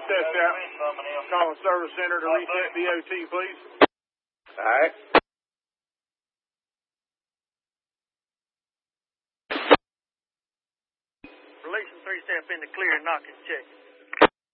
test out. Calling service center to reset DOT, please. All right. Releasing 3-step into clear, knock and check.